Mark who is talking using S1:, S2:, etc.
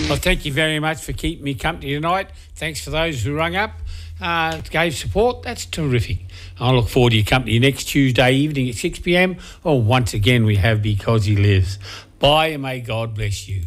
S1: Well, thank you very much for keeping me company tonight. Thanks for those who rung up, gave support. That's terrific. I look forward to your company next Tuesday evening at 6 p.m. Or once again, we have Because He Lives. Bye, and may God bless you.